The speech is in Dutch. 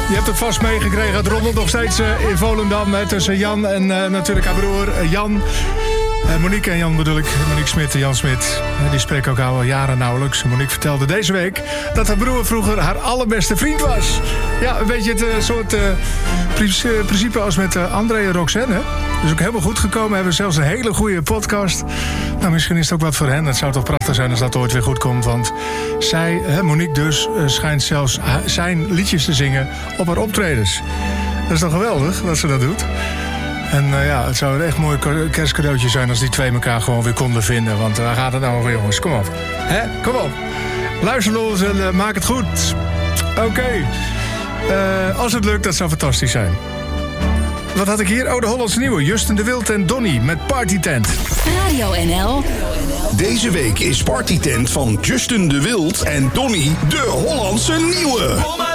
Je hebt het vast meegekregen. Het rommelt nog steeds in Volendam tussen Jan en natuurlijk haar broer Jan. Monique en Jan bedoel ik. Monique Smit en Jan Smit. Die spreken ook al jaren nauwelijks. Monique vertelde deze week dat haar broer vroeger haar allerbeste vriend was. Ja, een beetje het soort principe als met André en Roxanne. Dus ook helemaal goed gekomen. Hebben zelfs een hele goede podcast. Nou, misschien is het ook wat voor hen. Het zou toch prachtig zijn als dat ooit weer goed komt. Want zij, Monique dus, schijnt zelfs zijn liedjes te zingen op haar optredens. Dat is toch geweldig dat ze dat doet. En ja, het zou een echt mooi kerstcadeautje zijn als die twee elkaar gewoon weer konden vinden. Want waar gaat het nou over, jongens? Kom op. Kom op. Luister naar ons en maak het goed. Oké. Als het lukt, dat zou fantastisch zijn. Wat had ik hier? Oh, de Hollandse Nieuwe. Justin de Wild en Donnie met Partytent. Radio NL. Deze week is Partytent van Justin de Wild en Donnie de Hollandse Nieuwe.